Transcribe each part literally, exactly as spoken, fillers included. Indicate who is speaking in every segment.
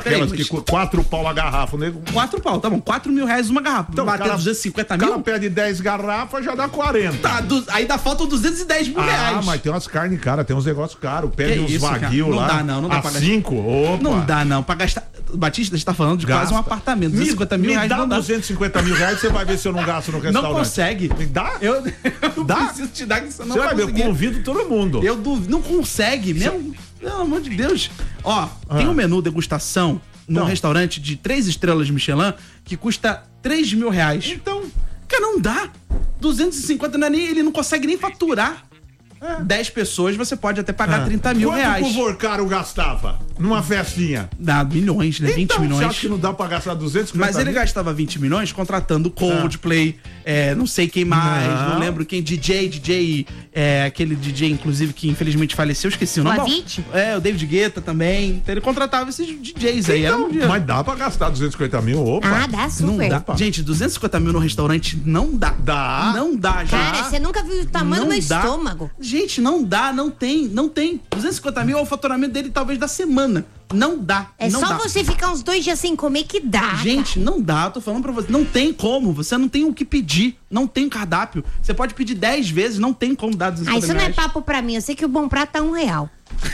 Speaker 1: Aquelas
Speaker 2: Peraí,
Speaker 1: que com quatro pau a garrafa, né?
Speaker 2: Quatro pau, tá bom. Quatro mil reais uma garrafa.
Speaker 1: Então,
Speaker 2: bater
Speaker 1: cara,
Speaker 2: duzentos e cinquenta
Speaker 1: O
Speaker 2: mil?
Speaker 1: cara pede dez garrafas, já dá quarenta.
Speaker 2: Tá, du- aí dá falta duzentos e dez mil
Speaker 1: Ah,
Speaker 2: reais.
Speaker 1: mas tem umas carnes caras, tem uns negócios caros. Pede
Speaker 2: Que
Speaker 1: uns
Speaker 2: isso, cara?
Speaker 1: vaguio
Speaker 2: Não
Speaker 1: lá.
Speaker 2: dá, não, não dá
Speaker 1: a
Speaker 2: pra gastar.
Speaker 1: cinco? Opa.
Speaker 2: Não dá, não. Pra gastar. Batista, você tá falando de quase um
Speaker 1: Gasta.
Speaker 2: apartamento. duzentos e cinquenta mil
Speaker 1: me
Speaker 2: reais
Speaker 1: dá
Speaker 2: não dá.
Speaker 1: duzentos e cinquenta mil reais, você vai ver se eu não gasto no restaurante.
Speaker 2: Não consegue.
Speaker 1: Me dá?
Speaker 2: Eu, eu
Speaker 1: Dá?
Speaker 2: preciso te dar que você não
Speaker 1: Você
Speaker 2: vai
Speaker 1: vai ver, eu
Speaker 2: conseguir.
Speaker 1: convido todo mundo.
Speaker 2: Eu duvido, não consegue mesmo. Pelo amor de Deus. Ó, tem um menu degustação num
Speaker 1: Não.
Speaker 2: restaurante de três estrelas Michelin que custa três mil reais.
Speaker 1: Então,
Speaker 2: Cara, não dá. duzentos e cinquenta não é nem, ele não consegue nem faturar. dez pessoas, você pode até pagar trinta mil
Speaker 1: quanto
Speaker 2: reais.
Speaker 1: que o Vorcaro gastava numa festinha?
Speaker 2: Dá milhões, né? vinte
Speaker 1: Então,
Speaker 2: milhões.
Speaker 1: você acha que não dá pra gastar duzentos e cinquenta
Speaker 2: Mas ele
Speaker 1: mil?
Speaker 2: gastava vinte milhões contratando Coldplay, é, não sei quem mais, não.
Speaker 1: Não.
Speaker 2: lembro quem, D J, D J, é, aquele D J, inclusive, que infelizmente faleceu, esqueci o nome.
Speaker 3: O Avicii?
Speaker 2: É, o David Guetta também. Então ele contratava esses D Js aí. Era um dia.
Speaker 1: Mas dá pra gastar duzentos e cinquenta mil? Opa.
Speaker 3: Ah, dá
Speaker 2: Não
Speaker 3: super.
Speaker 2: dá. Gente, duzentos e cinquenta mil no restaurante não dá.
Speaker 1: Dá.
Speaker 2: Não dá, gente.
Speaker 3: Cara, você nunca viu o tamanho
Speaker 2: Não
Speaker 3: do meu
Speaker 2: dá.
Speaker 3: estômago.
Speaker 2: Gente, não dá, não tem, não tem. duzentos e cinquenta mil é o faturamento dele talvez da semana. Não dá.
Speaker 3: É
Speaker 2: não
Speaker 3: só
Speaker 2: dá.
Speaker 3: você ficar uns dois dias sem comer que dá.
Speaker 2: Gente, não dá, tô falando pra você. Não tem como. Você não tem o que pedir. Não tem cardápio. Você pode pedir dez vezes, não tem como dar duzentos e
Speaker 3: Ah,
Speaker 2: cinquenta
Speaker 3: isso não é
Speaker 2: reais.
Speaker 3: papo pra mim. Eu sei que o bom prato tá um real.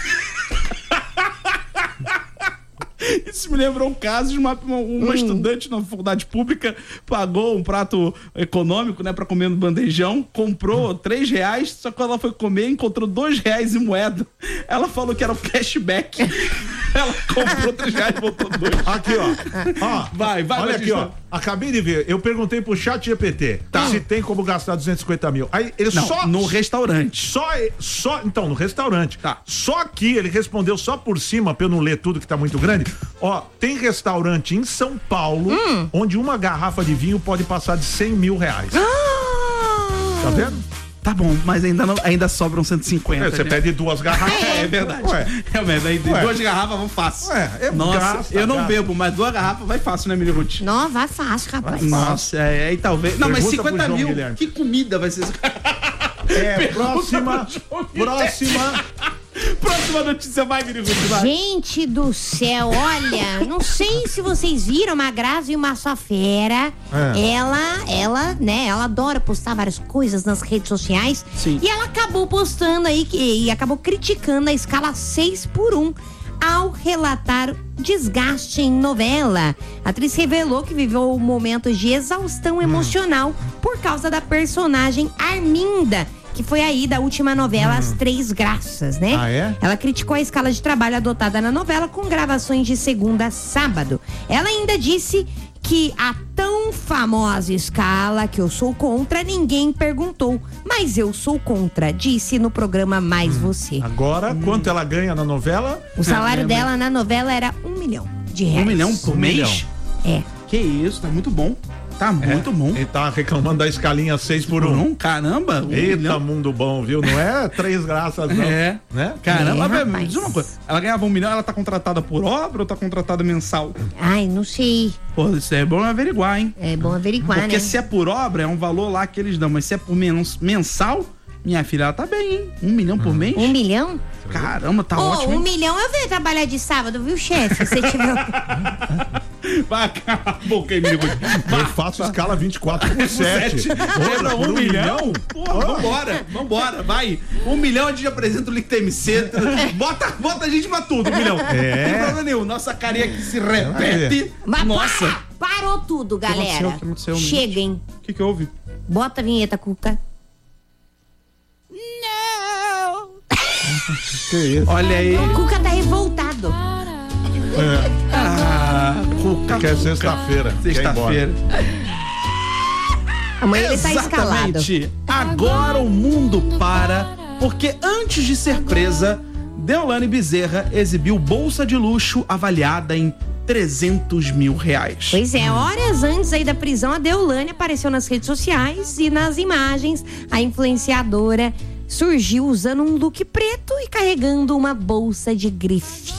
Speaker 2: Isso me lembrou um caso de uma, uma, uma
Speaker 3: Hum.
Speaker 2: estudante na faculdade pública, pagou um prato econômico, né, pra comer no bandejão, comprou três reais, só que quando ela foi comer, encontrou dois reais em moeda. Ela falou que era o cashback. Ela comprou três reais e botou dois.
Speaker 1: Aqui, ó. Ó,
Speaker 2: Vai, vai,
Speaker 1: olha
Speaker 2: Batista.
Speaker 1: aqui, ó. Acabei de ver. Eu perguntei pro chat G P T se tem como gastar duzentos e cinquenta mil. Aí ele
Speaker 2: Não,
Speaker 1: só.
Speaker 2: no restaurante.
Speaker 1: Só, só. Então, no restaurante.
Speaker 2: Tá.
Speaker 1: Só que ele respondeu só por cima, pra eu não ler tudo que tá muito grande. Ó, tem restaurante em São Paulo onde uma garrafa de vinho pode passar de cem mil reais. Tá vendo?
Speaker 2: Tá bom, mas ainda, não, ainda sobram cento e cinquenta.
Speaker 1: É, você
Speaker 2: gente.
Speaker 1: pede duas garrafas.
Speaker 2: É, é verdade.
Speaker 1: Ué.
Speaker 2: Realmente, aí
Speaker 1: Ué.
Speaker 2: duas garrafas vão fácil.
Speaker 1: Ué, é
Speaker 2: Nossa,
Speaker 1: gasta,
Speaker 2: eu não
Speaker 1: gasta.
Speaker 2: bebo, mas duas garrafas vai fácil, né, Mili Ruth?
Speaker 3: Não, vai fácil, rapaz.
Speaker 2: Nossa, é, aí talvez. Não, mas
Speaker 1: Pergunta pro
Speaker 2: cinquenta
Speaker 1: João
Speaker 2: mil,
Speaker 1: Guilherme.
Speaker 2: que comida vai ser isso?
Speaker 1: É, próxima.
Speaker 2: pro João Guilherme.
Speaker 1: Próxima.
Speaker 2: Próxima notícia, vai, Mili Ruth, vai.
Speaker 3: Gente do céu, olha, não sei se vocês viram, uma Grazi Massafera,
Speaker 1: É.
Speaker 3: ela, ela, né, ela adora postar várias coisas nas redes sociais.
Speaker 2: Sim.
Speaker 3: E ela acabou postando aí que, e acabou criticando a escala seis por um ao relatar desgaste em novela. A atriz revelou que viveu momentos de exaustão emocional por causa da personagem Arminda, que foi aí da última novela As Três Graças, né?
Speaker 1: Ah, é?
Speaker 3: Ela criticou a escala de trabalho adotada na novela com gravações de segunda a sábado. Ela ainda disse que a tão famosa escala que eu sou contra, ninguém perguntou. Mas eu sou contra, disse no programa Mais Você.
Speaker 1: Agora, quanto ela ganha na novela?
Speaker 3: O salário
Speaker 2: É,
Speaker 3: dela na novela era um milhão de reais.
Speaker 2: Um milhão por
Speaker 1: Um
Speaker 2: mês?
Speaker 1: milhão.
Speaker 3: É.
Speaker 2: Que isso, tá muito bom. Tá muito bom.
Speaker 1: Ele tá reclamando da escalinha seis por um.
Speaker 2: Um, caramba. Um
Speaker 1: Eita,
Speaker 2: milhão.
Speaker 1: mundo bom, viu? Não é três graças, não.
Speaker 2: É.
Speaker 1: Né?
Speaker 2: Caramba,
Speaker 3: É,
Speaker 2: velho,
Speaker 3: rapaz.
Speaker 2: me diz uma coisa. Ela ganhava um milhão, ela tá contratada por obra ou tá contratada mensal?
Speaker 3: Ai, não sei.
Speaker 2: Pô, isso é bom averiguar, hein?
Speaker 3: É bom averiguar,
Speaker 2: Porque
Speaker 3: né?
Speaker 2: se é por obra, é um valor lá que eles dão. Mas se é por mens- mensal, minha filha, ela tá bem, hein? Um milhão por mês?
Speaker 3: Um milhão?
Speaker 2: Caramba, tá
Speaker 3: Ô,
Speaker 2: ótimo.
Speaker 3: um
Speaker 2: hein?
Speaker 3: milhão eu venho trabalhar de sábado, viu, chefe? Se tiver...
Speaker 2: Vai, cala a boca aí, amigo.
Speaker 1: Eu faço escala vinte e quatro por sete.
Speaker 2: Lembra
Speaker 1: Por
Speaker 2: um milhão? Porra, vambora, vambora, vai. Um milhão a gente apresenta o Link T M C. Bota, bota a gente pra tudo, um milhão.
Speaker 1: É.
Speaker 2: Não tem problema nenhum. Nossa carinha que se repete.
Speaker 3: Mas
Speaker 2: Nossa.
Speaker 3: pa- parou tudo, galera.
Speaker 2: aconteceu? O que aconteceu?
Speaker 3: Chega, hein?
Speaker 2: O que que houve?
Speaker 3: Bota a vinheta, Cuca.
Speaker 1: Que isso?
Speaker 2: Olha aí.
Speaker 3: O Cuca tá revoltado.
Speaker 2: Ah, Cuca.
Speaker 1: Que é sexta-feira. Quer ir
Speaker 2: Sexta-feira.
Speaker 3: Amanhã ele tá escalado.
Speaker 2: Exatamente. Agora o mundo para, porque antes de ser presa, Deolane Bezerra exibiu bolsa de luxo avaliada em trezentos mil reais.
Speaker 3: Pois é, horas antes aí da prisão, a Deolane apareceu nas redes sociais e nas imagens a influenciadora surgiu usando um look preto e carregando uma bolsa de grife.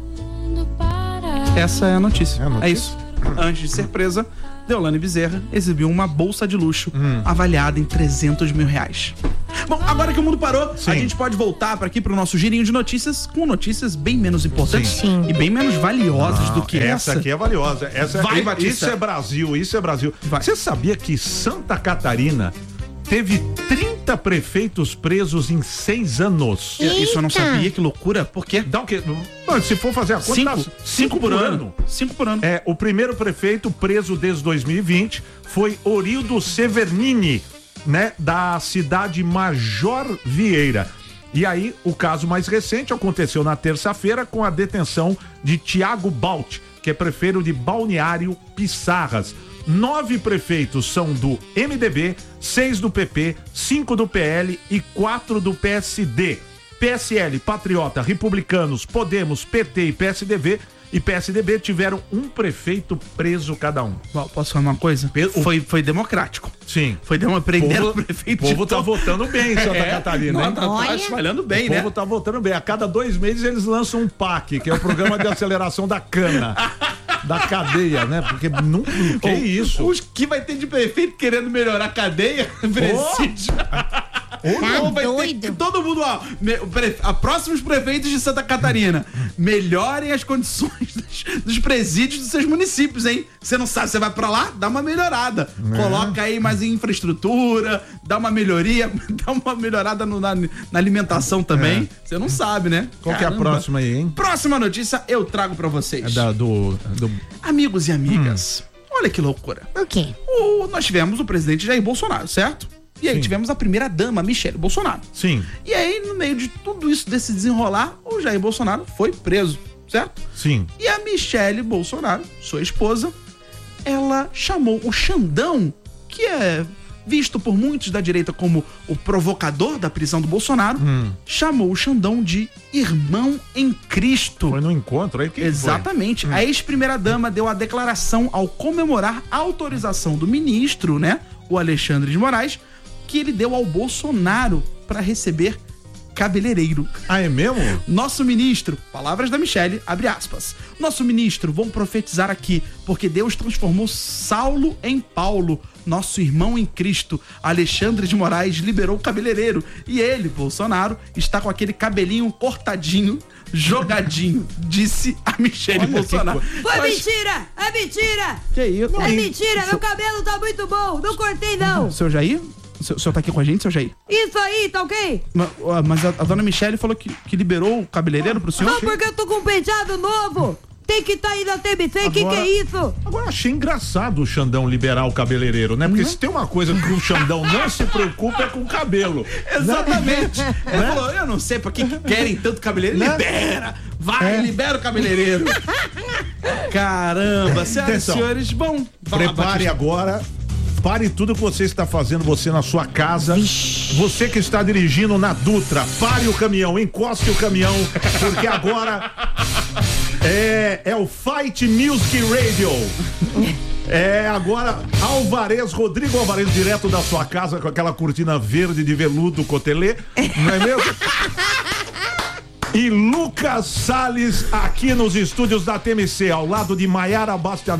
Speaker 2: Essa é a notícia.
Speaker 1: É a notícia?
Speaker 2: É isso. Antes de ser presa, Deolane Bezerra exibiu uma bolsa de luxo avaliada em trezentos mil reais. Bom, agora que o mundo parou,
Speaker 1: Sim.
Speaker 2: a gente pode voltar para aqui pro nosso girinho de notícias com notícias bem menos importantes
Speaker 3: Sim.
Speaker 2: e bem menos valiosas
Speaker 1: Não,
Speaker 2: do que
Speaker 1: essa
Speaker 2: essa.
Speaker 1: aqui é valiosa. Essa
Speaker 2: Vai,
Speaker 1: é,
Speaker 2: Batista.
Speaker 1: Isso é Brasil, isso é Brasil.
Speaker 2: Vai.
Speaker 1: Você sabia que Santa Catarina teve trinta prefeitos presos em seis anos?
Speaker 2: Isso eu não
Speaker 3: Eita.
Speaker 2: sabia, que loucura. Por quê?
Speaker 1: Dá o quê? Mano, se for fazer a conta,
Speaker 2: Cinco,
Speaker 1: dá
Speaker 2: cinco por ano. Cinco por ano.
Speaker 1: É, o primeiro prefeito preso desde dois mil e vinte foi Orildo Severnini, né, da cidade Major Vieira. E aí, o caso mais recente aconteceu na terça-feira com a detenção de Tiago Balt, que é prefeito de Balneário Pissarras. Nove prefeitos são do M D B, seis do P P, cinco do P L e quatro do P S D. P S L, Patriota, Republicanos, Podemos, P T e P S D B e P S D B tiveram um prefeito preso cada um.
Speaker 2: Bom, posso falar uma coisa?
Speaker 1: Pe- o-
Speaker 2: Foi, foi democrático.
Speaker 1: Sim.
Speaker 2: Foi demo, prenderam o
Speaker 1: O
Speaker 2: prefeito.
Speaker 1: povo
Speaker 2: de
Speaker 1: tá
Speaker 2: todo-
Speaker 1: votando bem em Santa
Speaker 2: É,
Speaker 1: Catarina,
Speaker 2: não,
Speaker 1: hein?
Speaker 2: tá, tá
Speaker 3: Olha.
Speaker 2: espalhando bem,
Speaker 1: O
Speaker 2: né?
Speaker 1: povo tá votando bem. A cada dois meses eles lançam um P A C, que é o Programa de Aceleração da Cana. Da cadeia, né? Porque não. Que
Speaker 2: Ô,
Speaker 1: isso?
Speaker 2: Os que vai ter de prefeito querendo melhorar a cadeia, presídio.
Speaker 3: Tá
Speaker 2: Ou vai ter
Speaker 3: doido?
Speaker 2: que todo mundo, ó, me, o pre, a próximos prefeitos de Santa Catarina, melhorem as condições dos, dos presídios dos seus municípios, hein? Você não sabe, você vai pra lá, dá uma melhorada. Coloca aí mais infraestrutura, dá uma melhoria, dá uma melhorada no- na, na alimentação também. Você não sabe, né?
Speaker 1: Qual que é a
Speaker 2: Caramba.
Speaker 1: próxima aí, hein?
Speaker 2: Próxima notícia eu trago pra vocês.
Speaker 1: É da, do, do.
Speaker 2: Amigos e amigas, olha que loucura.
Speaker 3: O quê?
Speaker 2: O- nós tivemos o presidente Jair Bolsonaro, certo? E aí
Speaker 1: Sim.
Speaker 2: tivemos a primeira dama, Michele Bolsonaro.
Speaker 1: Sim,
Speaker 2: E aí, no meio de tudo isso, desse desenrolar, o Jair Bolsonaro foi preso, certo?
Speaker 1: sim.
Speaker 2: E a Michele Bolsonaro, sua esposa, ela chamou o Xandão, que é visto por muitos da direita como o provocador da prisão do Bolsonaro, chamou o Xandão de irmão em Cristo.
Speaker 1: Foi no encontro aí que
Speaker 2: Exatamente. A ex-primeira-dama deu a declaração ao comemorar a autorização do ministro, né, o Alexandre de Moraes, que ele deu ao Bolsonaro para receber cabeleireiro.
Speaker 1: Ah, é mesmo?
Speaker 2: Nosso ministro, palavras da Michele, abre aspas. Nosso ministro, vou profetizar aqui, porque Deus transformou Saulo em Paulo, nosso irmão em Cristo. Alexandre de Moraes liberou o cabeleireiro e ele, Bolsonaro, está com aquele cabelinho cortadinho, jogadinho, disse a Michele
Speaker 1: Olha que
Speaker 2: Bolsonaro.
Speaker 1: co-
Speaker 3: Foi
Speaker 2: Mas-
Speaker 3: mentira! É mentira!
Speaker 2: Que isso?
Speaker 3: É mentira! Meu cabelo tá muito bom! Não cortei, não!
Speaker 2: Seu Jair? O senhor- o senhor tá aqui com a gente, seu Jair?
Speaker 3: Isso aí, tá ok?
Speaker 2: Ma- ó, Mas a, a dona Michele falou que, que liberou o cabeleireiro pro senhor?
Speaker 3: Não, porque eu tô com um penteado novo! Tem que tá aí na T B C, que que
Speaker 1: Agora-
Speaker 3: é isso?
Speaker 1: Agora achei engraçado o Xandão liberar o cabeleireiro, né? Porque se tem uma coisa que o Xandão não se preocupa é com o cabelo.
Speaker 2: Exatamente. Ele falou, eu não sei pra que que querem tanto cabeleireiro.
Speaker 1: Né?
Speaker 2: Libera! Vai, libera o cabeleireiro. Caramba, senhoras e
Speaker 1: Atenção.
Speaker 2: senhores, bom. vai lá,
Speaker 1: Prepare
Speaker 2: Batista.
Speaker 1: agora. Pare tudo que você está fazendo, você na sua casa. Você que está dirigindo na Dutra, pare o caminhão, encoste o caminhão, porque agora é, é o Fight Music Radio. É agora Alvarez, Rodrigo Alvarez, direto da sua casa com aquela cortina verde de veludo cotelê, não é mesmo? E Lucas Salles aqui nos estúdios da T M C, ao lado de Maiara Bastianelli.